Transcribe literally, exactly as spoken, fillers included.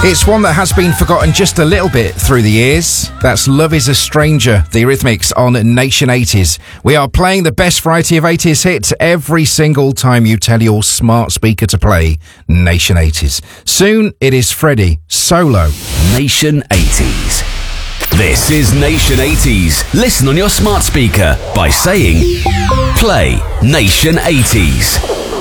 It's one that has been forgotten just a little bit through the years. That's Love Is a Stranger, the Eurythmics on Nation eighties. We are playing the best variety of eighties hits every single time you tell your smart speaker to play Nation eighties. Soon it is Freddie solo. Nation eighties. This is Nation eighties. Listen on your smart speaker by saying, play Nation eighties.